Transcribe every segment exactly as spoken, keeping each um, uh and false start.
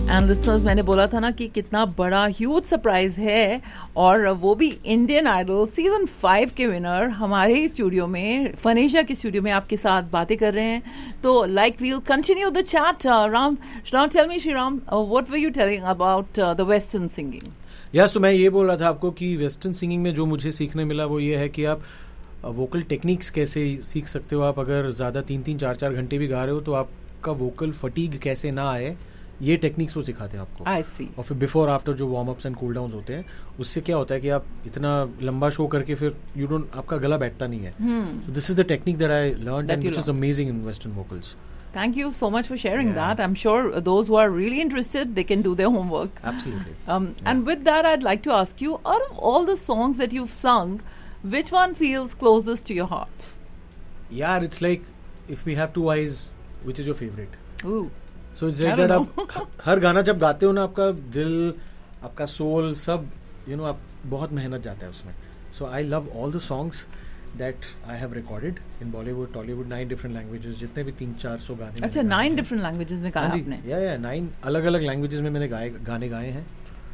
And listeners, मैंने बोला था ना कि कितना बड़ा ह्यूज सरप्राइज है, और वो भी इंडियन आइडल सीजन फाइव के विनर हमारे ही स्टूडियो में, फनेशिया के स्टूडियो में आपके साथ बातें कर रहे हैं. तो like we'll continue the chat. Ram, now tell me Shriram, what were you telling about the western singing? Yes, तो मैं ये बोल रहा था आपको कि वेस्टर्न सिंगिंग में जो मुझे सीखने मिला वो ये है कि आप वोकल टेक्निक्स कैसे सीख सकते हो. आप अगर ज़्यादा तीन तीन चार चार घंटे भी गा रहे हो तो आपका वोकल फटीग कैसे ना आए, ये टेक्निक्स वो सिखाते हैं आपको. I see. और फिर बिफोर आफ्टर जो warm ups and cool down होते हैं, उससे क्या होता है कि आप इतना लंबा शो करके फिर यू डोंट, आपका गला बैठता नहीं है. So this is the technique that I learned and which is amazing in western vocals. Thank you so much for sharing Yeah. that. I'm sure those who are really interested, they can do their homework. Absolutely. Um, Yeah. And with that, I'd like to ask you, out of all the songs that you've sung, which one feels closest to your heart? Yeah, it's like if we have two eyes, which is your favorite? Ooh. So it's like that. आप हर गाना जब गाते हो ना, आपका दिल, आपका soul, सब यू नो, आप बहुत मेहनत जाता है उसमें. So I love all the songs that I have recorded in Bollywood, Tollywood, nine different languages, जितने भी तीन चार सौ गाने. अच्छा, nine different languages में गाया आपने? Yeah, yeah, nine अलग अलग languages में मैंने गाए गाने गाए हैं.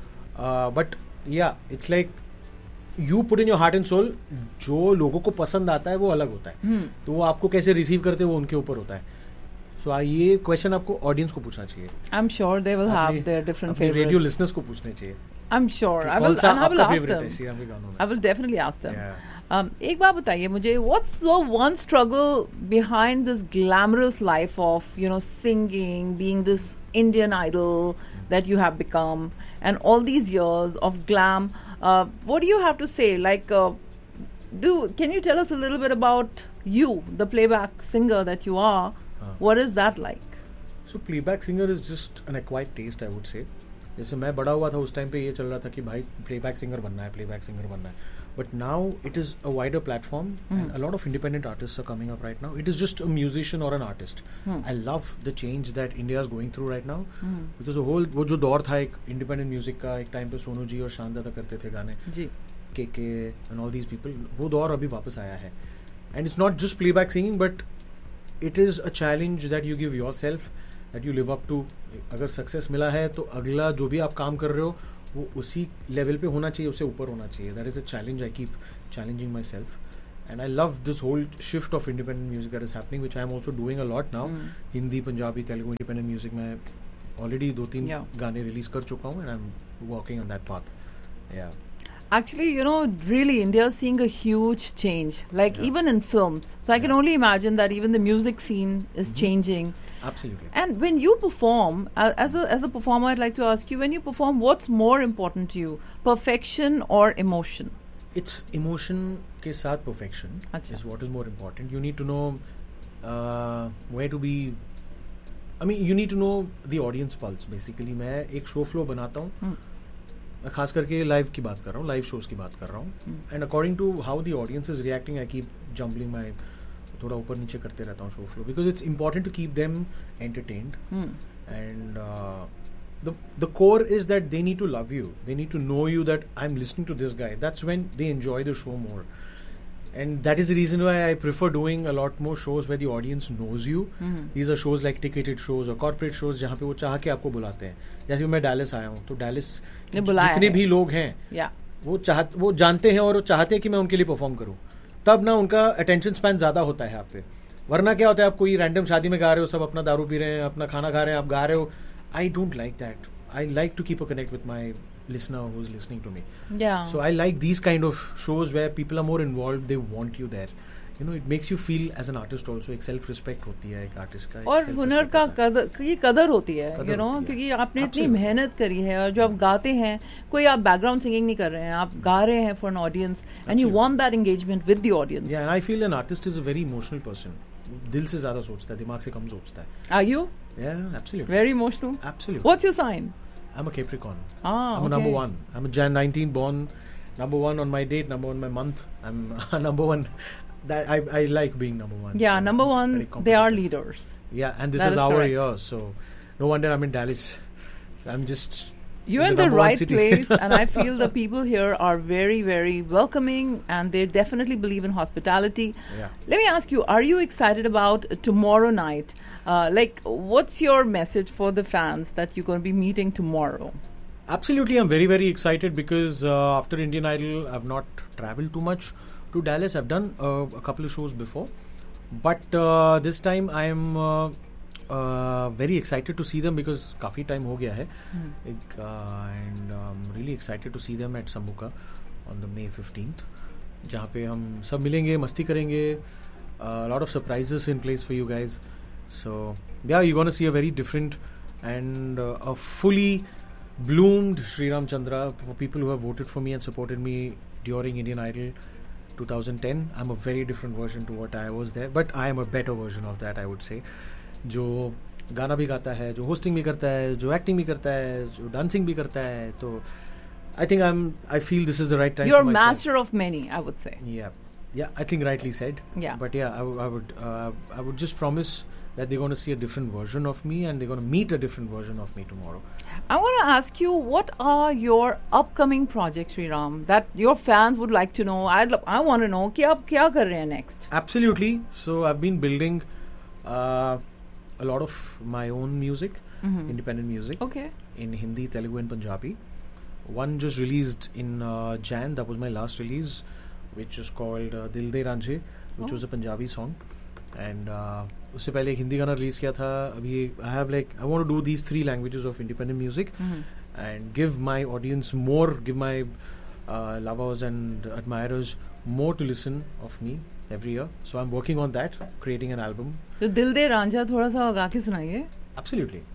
But yeah, it's like you put in your heart and soul. जो लोगों को पसंद आता है वो अलग होता है. hmm. तो वो आपको कैसे रिसीव करते हैं वो उनके ऊपर होता है. So ये क्वेश्चन आपको ऑडियंस को पूछना चाहिए. I'm sure they will have their different favorites. Radio listeners को पूछने चाहिए. I'm sure. I will, and I will ask them. I will definitely ask them. Yeah. Um, एक बात बताइए मुझे, what's the one struggle behind this glamorous life of, you know, singing, being this Indian idol that you have become, and all these years of glam? Uh, what do you have to say? Like, uh, do can you tell us a little bit about you, the playback singer that you are? Uh. What is that like? So playback singer is just an acquired taste, I would say. जैसे मैं बड़ा हुआ था उस time पे ये चल रहा था कि भाई प्लेबैक सिंगर बनना है, प्लेबैक सिंगर बनना है. But now it is a wider platform, mm. and a lot of independent artists are coming up right now. It is just a musician or an artist. Mm. I love the change that India is going through right now, mm. because the whole वो जो दौर था एक independent music का, एक time पे सोनू जी और शान दादा करते थे गाने, के के and all these people, वो दौर अभी वापस आया है. And it's not just playback singing, but it is a challenge that you give yourself, that you live up to. अगर सक्सेस मिला है तो अगला जो भी आप काम कर रहे हो वो उसी लेवल पे होना चाहिए, उससे ऊपर होना चाहिए. That is a challenge I keep challenging my self, and I love this whole shift of independent music that is happening, which I am also doing a lot now. Hindi, Punjabi, Telugu independent music में already दो तीन yeah. गाने release कर चुका हूँ, and I am working on that path. या Actually, you know, really, India is seeing a huge change, like yeah. even in films. So I can yeah. only imagine that even the music scene is mm-hmm. changing. Absolutely. And when you perform, as a as a performer, I'd like to ask you, when you perform, what's more important to you, perfection or emotion? It's emotion ke saath perfection Achha. is what is more important. You need to know uh, where to be. I mean, you need to know the audience pulse. Basically, मैं एक show flow बनाता हूँ. hmm. खास करके live की बात कर रहा हूँ, लाइव शोज की बात कर रहा हूँ. And according to how the audience is reacting, I keep jumbling माई, थोड़ा ऊपर नीचे करते रहता हूँ show flow, because it's important to keep them entertained. And the core is that they need to love you, they need to know you, that I am listening to this guy. That's when they enjoy the show more. And that is the reason why I prefer doing a lot more shows where the audience knows you. Mm-hmm. These are shows like ticketed shows or corporate shows जहाँ पे वो चाह के आपको बुलाते हैं. जैसे मैं डैलस आया हूँ, तो डैलस जितने भी लोग हैं yeah. वो चाह वो जानते हैं और वो चाहते हैं कि मैं उनके लिए परफॉर्म करूँ. तब ना उनका अटेंशन स्पैन ज़्यादा होता है आप पे. वरना क्या होता है, आप कोई रैंडम शादी में गा रहे हो, सब अपना दारू पी रहे हैं, अपना खाना खा रहे हैं, आप गा रहे हो. I don't like that. I like to keep a connect with my listener who's listening to me. Yeah. So I like these kind of shows where people are more involved. They want you there. You know, it makes you feel as an artist also. एक self respect होती है एक artist का. और हुनर का कदर, ये कदर होती है, you know, क्योंकि आपने इतनी मेहनत करी है, और जो आप गाते हैं, कोई आप background singing नहीं कर रहे हैं, आप गा रहे हैं for an audience, and you want that engagement with the audience. Yeah, and I feel an artist is a very emotional person. दिल से ज़्यादा सोचता है, दिमाग से कम सोचता है. Are you? Yeah, absolutely. Very emotional. Absolutely. What's your sign? I'm a Capricorn. Ah, I'm okay. a number one. I'm a Jan nineteenth born. Number one on my date. Number one my month. I'm a number one. That I I like being number one. Yeah, so number one. They are leaders. Yeah, and this that is, is our correct. year, so no wonder I'm in Dallas. So I'm just. You're in the, the right place, and I feel the people here are very, very welcoming, and they definitely believe in hospitality. Yeah. Let me ask you: are you excited about uh, tomorrow night? Uh, like, what's your message for the fans that you're going to be meeting tomorrow? Absolutely, I'm very, very excited because uh, after Indian Idol, I've not traveled too much to Dallas. I've done uh, a couple of shows before. But uh, this time I'm uh, uh, very excited to see them because काफ़ी time हो गया है. Hmm. Like, uh, and I'm really excited to see them at Sambuca on the May fifteenth. जहाँ पे हम सब मिलेंगे, मस्ती करेंगे. A lot of surprises in place for you guys. So yeah, you're gonna see a very different and uh, a fully bloomed Sriram Chandra for people who have voted for me and supported me during Indian Idol twenty ten. I'm a very different version to what I was there, but I am a better version of that, I would say. जो गाना भी गाता है, जो hosting भी करता है, जो एक्टिंग भी करता है, जो डांसिंग भी करता है, तो I think I'm. I feel this is the right time. You're for myself. master of many, I would say. Yeah, yeah. I think rightly said. Yeah. But yeah, I, w- I would. Uh, I would just promise that they're going to see a different version of me, and they're going to meet a different version of me tomorrow. I want to ask you, what are your upcoming projects, Sriram, that your fans would like to know? I'd lo- I want to know कि आप क्या कर रहे हैं next? Absolutely. So I've been building uh, a lot of my own music, Mm-hmm. independent music, Okay. in Hindi, Telugu, and Punjabi. One just released in uh, Jan. That was my last release, which is called uh, Dil De Ranjhe, which Oh. was a Punjabi song. And uh, उससे पहले एक हिंदी गाना release किया था. अभी I have like I want to do these three languages of independent music Mm-hmm. and give my audience more, give my uh, lovers and admirers more to listen of me every year. So I'm working on that, creating an album. तो दिल दे रांझा थोड़ा सा गा के सुनाइए. Absolutely.